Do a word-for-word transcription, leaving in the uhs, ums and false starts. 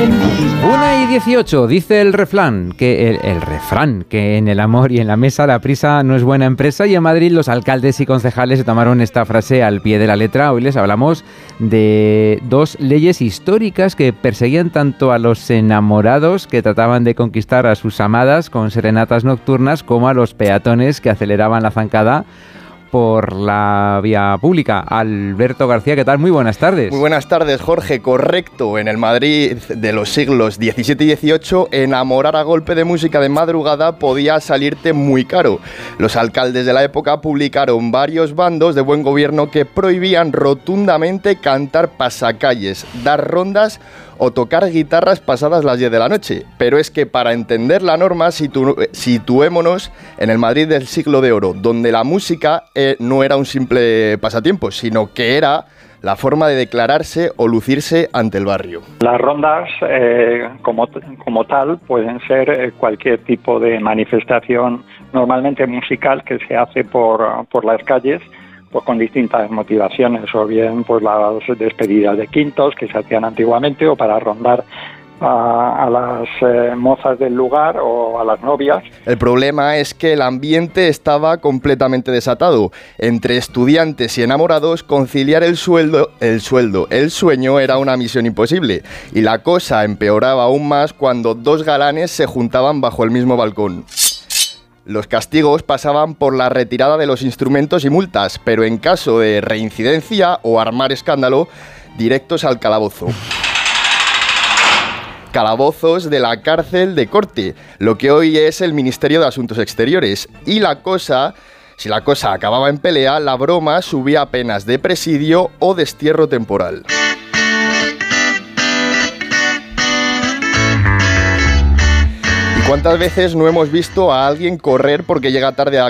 Una y dieciocho, dice el refrán, que el, el refrán, que en el amor y en la mesa la prisa no es buena empresa, y en Madrid los alcaldes y concejales se tomaron esta frase al pie de la letra. Hoy les hablamos de dos leyes históricas que perseguían tanto a los enamorados que trataban de conquistar a sus amadas con serenatas nocturnas, como a los peatones que aceleraban la zancada por la vía pública. Alberto García, ¿qué tal? Muy buenas tardes. Muy buenas tardes, Jorge. Correcto, en el Madrid de los siglos diecisiete y dieciocho, enamorar a golpe de música de madrugada podía salirte muy caro. Los alcaldes de la época publicaron varios bandos de buen gobierno que prohibían rotundamente cantar pasacalles, dar rondas o tocar guitarras pasadas las diez de la noche. Pero es que para entender la norma situ- situémonos en el Madrid del siglo de oro, donde la música eh, no era un simple pasatiempo, sino que era la forma de declararse o lucirse ante el barrio. Las rondas, eh, como, como tal, pueden ser eh, cualquier tipo de manifestación, normalmente musical, que se hace por, por las calles, pues con distintas motivaciones, o bien pues las despedidas de quintos que se hacían antiguamente, o para rondar a, a las eh, mozas del lugar o a las novias. El problema es que el ambiente estaba completamente desatado. Entre estudiantes y enamorados, conciliar el sueldo, el sueldo, el sueño era una misión imposible, y la cosa empeoraba aún más cuando dos galanes se juntaban bajo el mismo balcón. Los castigos pasaban por la retirada de los instrumentos y multas, pero en caso de reincidencia o armar escándalo, directos al calabozo. Calabozos de la cárcel de Corte, lo que hoy es el Ministerio de Asuntos Exteriores. Y la cosa, si la cosa acababa en pelea, la broma subía a penas de presidio o destierro temporal. ¿Cuántas veces no hemos visto a alguien correr porque llega tarde a